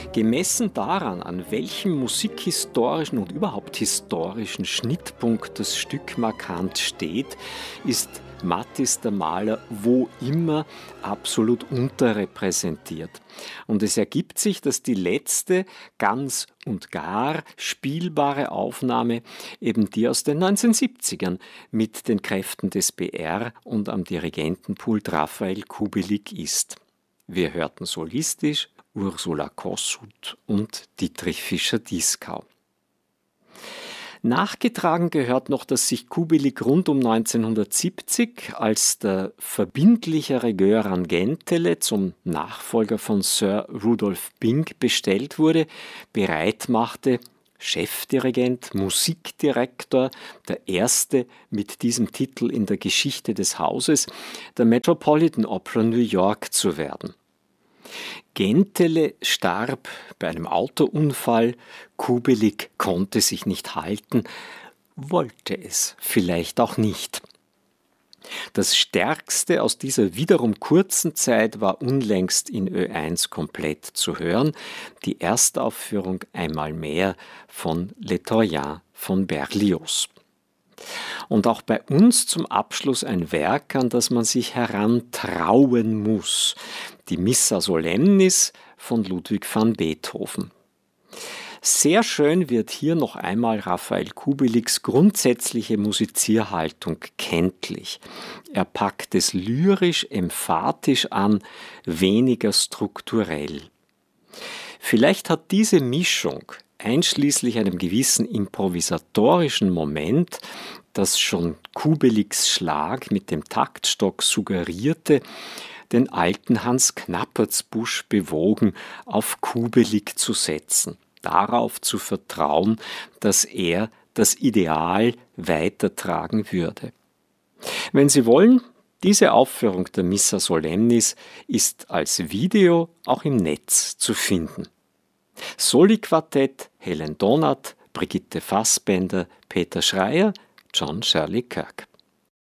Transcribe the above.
Gemessen daran, an welchem musikhistorischen und überhaupt historischen Schnittpunkt das Stück markant steht, ist Matthis der Maler wo immer absolut unterrepräsentiert. Und es ergibt sich, dass die letzte ganz und gar spielbare Aufnahme eben die aus den 1970ern mit den Kräften des BR und am Dirigentenpult Raphael Kubelik ist. Wir hörten solistisch Ursula Kossut und Dietrich Fischer-Dieskau. Nachgetragen gehört noch, dass sich Kubelik rund um 1970, als der verbindlichere Göran Gentele zum Nachfolger von Sir Rudolph Bing bestellt wurde, bereit machte, Chefdirigent, Musikdirektor, der erste mit diesem Titel in der Geschichte des Hauses, der Metropolitan Opera New York zu werden. Gentele starb bei einem Autounfall, Kubelik konnte sich nicht halten, wollte es vielleicht auch nicht. Das Stärkste aus dieser wiederum kurzen Zeit war unlängst in Ö1 komplett zu hören, die Erstaufführung einmal mehr von Le Troyen von Berlioz. Und auch bei uns zum Abschluss ein Werk, an das man sich herantrauen muss, die Missa Solemnis von Ludwig van Beethoven. Sehr schön wird hier noch einmal Raphael Kubeliks grundsätzliche Musizierhaltung kenntlich. Er packt es lyrisch, emphatisch an, weniger strukturell. Vielleicht hat diese Mischung, einschließlich einem gewissen improvisatorischen Moment, das schon Kubeliks Schlag mit dem Taktstock suggerierte, den alten Hans Knappertsbusch bewogen, auf Kubelik zu setzen, darauf zu vertrauen, dass er das Ideal weitertragen würde. Wenn Sie wollen, diese Aufführung der Missa Solemnis ist als Video auch im Netz zu finden. Soli-Quartett, Helen Donath, Brigitte Fassbender, Peter Schreier, John Shirley Kirk.